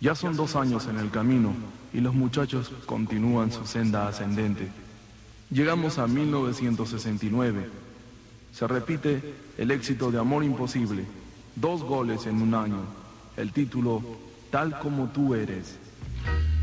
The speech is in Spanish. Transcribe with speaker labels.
Speaker 1: Ya son 2 años en el camino y los muchachos continúan su senda ascendente. Llegamos a 1969. Se repite el éxito de Amor Imposible. 2 goles en un año. El título, Tal como tú eres.